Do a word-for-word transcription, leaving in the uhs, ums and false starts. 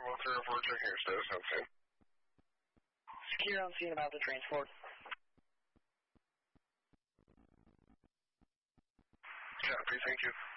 one three oh four, checking your status on scene. Secure on scene about the transport. Copy, thank you.